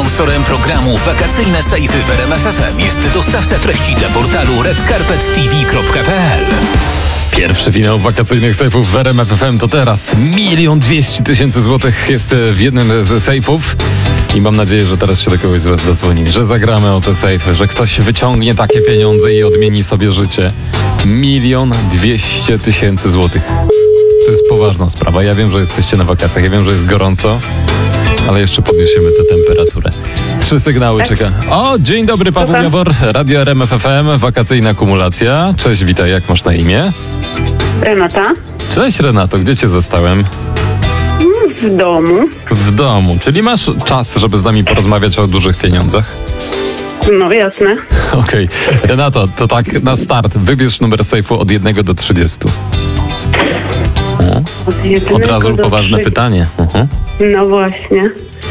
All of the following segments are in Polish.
Sponsorem programu Wakacyjne Sejfy w RMF FM jest dostawca treści dla portalu redcarpettv.pl. Pierwszy finał wakacyjnych sejfów w RMF FM to teraz. 1 200 000 złotych jest w jednym ze sejfów. I mam nadzieję, że teraz się do kogoś z was dodzwoni, że zagramy o te sejfy, że ktoś wyciągnie takie pieniądze i odmieni sobie życie. 1 200 000 złotych. To jest poważna sprawa. Ja wiem, że jesteście na wakacjach, ja wiem, że jest gorąco, ale jeszcze podniesiemy tę temperaturę. 3 sygnały czeka. O, dzień dobry, Paweł Jawor, Radio RMF FM, wakacyjna kumulacja. Cześć, witaj, jak masz na imię? Renata. Cześć, Renato, gdzie cię zastałem? W domu. W domu, czyli masz czas, żeby z nami porozmawiać o dużych pieniądzach? No jasne. Okej. Renato, to tak na start, wybierz numer sejfu od 1 do 30. Od razu poważne pytanie. No właśnie.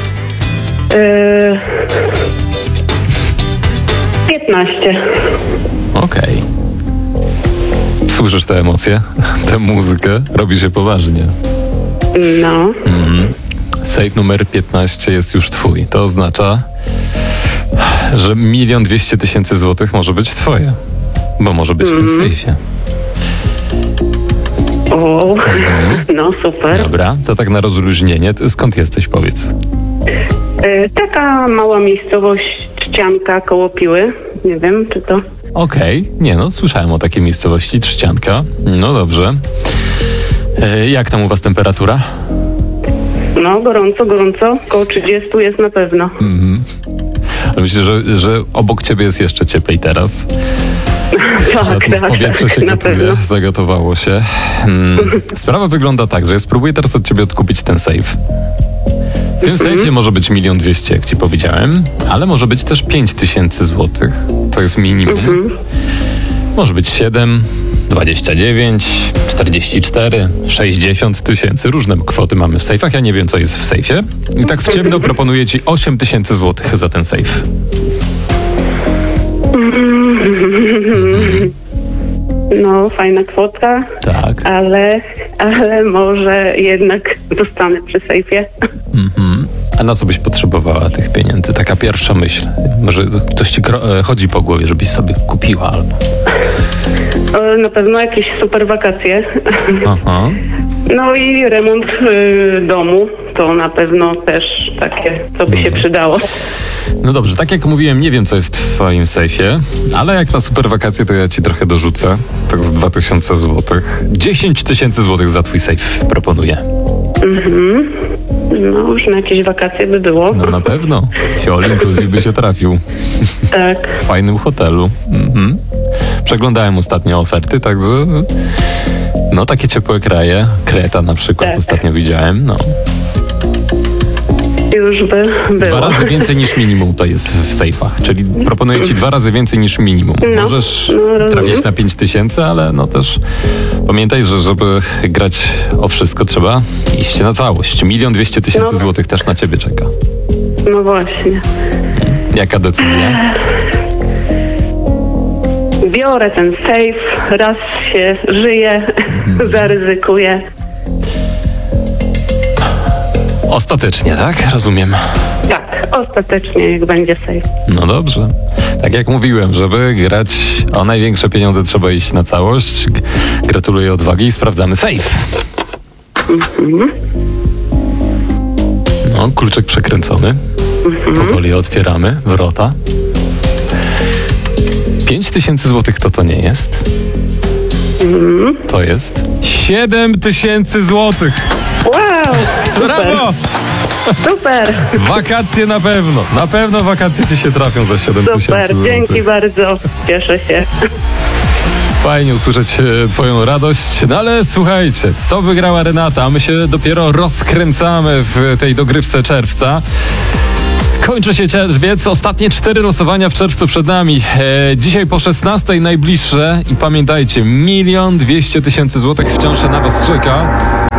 15. Okej. Słyszysz te emocje? Tę muzykę? Robi się poważnie. No. Sejf numer 15 jest już twój. To oznacza, że 1 200 000 złotych może być twoje. Bo może być w tym sejfie. O, no super. Dobra, to tak na rozluźnienie. Skąd jesteś, powiedz? Taka mała miejscowość, Trzcianka koło Piły. Nie wiem, czy to... Okej. Nie no, słyszałem o takiej miejscowości, Trzcianka. No dobrze. Jak tam u was temperatura? No, gorąco. Koło 30 jest na pewno. Ale myślę, że obok ciebie jest jeszcze cieplej teraz. Tak, Powietrze się gotuje, zagotowało się. Sprawa wygląda tak, że ja spróbuję teraz od ciebie odkupić ten sejf. W tym sejfie może być 1 200 000, jak ci powiedziałem, ale może być też 5 000 złotych. To jest minimum. Może być 7, 29, 44, 60 000. Różne kwoty mamy w sejfach. Ja nie wiem, co jest w sejfie. I tak w ciemno proponuję ci 8 000 złotych za ten sejf. No, fajna kwota. Tak. Ale może jednak zostanę przy sejfie. A na co byś potrzebowała tych pieniędzy? Taka pierwsza myśl. Może coś ci chodzi po głowie, żebyś sobie kupiła albo... Na pewno jakieś super wakacje. Aha. No i remont domu. To na pewno też takie, co by się przydało. No dobrze, tak jak mówiłem, nie wiem, co jest w twoim sejfie, ale jak na super wakacje, to ja ci trochę dorzucę. Tak z 2000 złotych. 10 000 złotych za twój sejf proponuję. No już na jakieś wakacje by było. No na pewno. All inclusive by się trafił. Tak. W fajnym hotelu. Przeglądałem ostatnio oferty, także... No takie ciepłe kraje. Kreta na przykład Tak. ostatnio widziałem, no. Już by było. 2 razy więcej niż minimum to jest w sejfach, czyli proponuję ci 2 razy więcej niż minimum. No, Możesz rozumiem. trafić na 5 000, ale no też pamiętaj, że żeby grać o wszystko, trzeba iść na całość. 1 200 000 No. złotych też na ciebie czeka. No właśnie. Jaka decyzja? Biorę ten sejf, raz się żyje, zaryzykuję. Ostatecznie, tak? Rozumiem. Tak, ostatecznie jak będzie sejf. No dobrze. Tak jak mówiłem, żeby grać o największe pieniądze, trzeba iść na całość. Gratuluję odwagi i sprawdzamy sejf. No, kluczyk przekręcony. Powoli otwieramy wrota. 5 000 złotych to nie jest. To jest 7 000 złotych. Wow! Super, Brawo! super, Wakacje na pewno. Na pewno wakacje ci się trafią za 7 000 super, złotych. dzięki bardzo, cieszę się. Fajnie usłyszeć twoją radość. No ale słuchajcie, to wygrała Renata. My się dopiero rozkręcamy w tej dogrywce czerwca. Kończy się czerwiec, ostatnie 4 losowania w czerwcu przed nami. Dzisiaj po 16 najbliższe i pamiętajcie, 1 200 000 złotych wciąż na was czeka.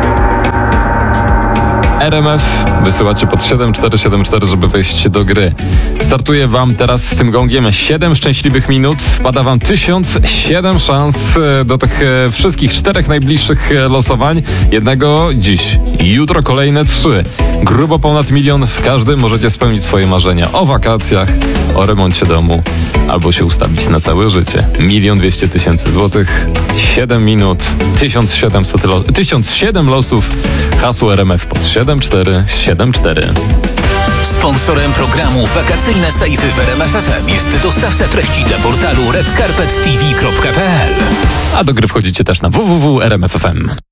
RMF wysyłacie pod 7474, żeby wejść do gry. Startuję wam teraz z tym gongiem 7 szczęśliwych minut. Wpada wam 1007 szans do tych wszystkich 4 najbliższych losowań. Jednego dziś, jutro kolejne 3. Grubo ponad 1 milion w każdym możecie spełnić swoje marzenia o wakacjach, o remoncie domu albo się ustawić na całe życie. 1 200 000 złotych, 7 minut, 1007 losów, hasło RMF pod 7474. Sponsorem programu Wakacyjne Sejfy w RMF FM jest dostawca treści dla portalu redcarpettv.pl. A do gry wchodzicie też na www.rmf.fm.